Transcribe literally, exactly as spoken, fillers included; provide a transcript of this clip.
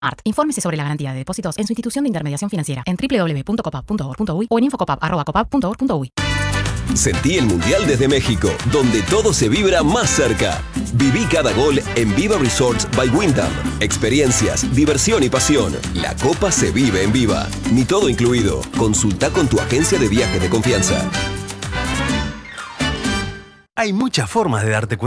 Art. Infórmese sobre la garantía de depósitos en su institución de intermediación financiera en doble u doble u doble u punto copap punto org punto uy o en infocopap arroba copap punto org punto uy. Sentí el Mundial desde México, donde todo se vibra más cerca. Viví cada gol en Viva Resorts by Wyndham. Experiencias, diversión y pasión. La Copa se vive en Viva. Ni todo incluido. Consulta con tu agencia de viaje de confianza. Hay muchas formas de darte cuenta